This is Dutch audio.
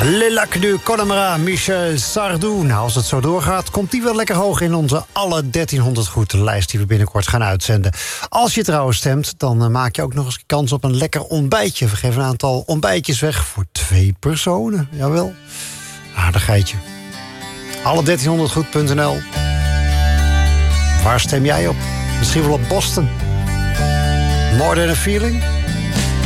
Le Lac du Connemara, Michel Sardou. Nou, als het zo doorgaat, komt die wel lekker hoog in onze alle 1300 goed lijst die we binnenkort gaan uitzenden. Als je trouwens stemt, dan maak je ook nog eens kans op een lekker ontbijtje. We geven een aantal ontbijtjes weg voor 2 personen. Jawel, aardigheidje. Alle 1300goed.nl. Waar stem jij op? Misschien wel op Boston. More Than a Feeling?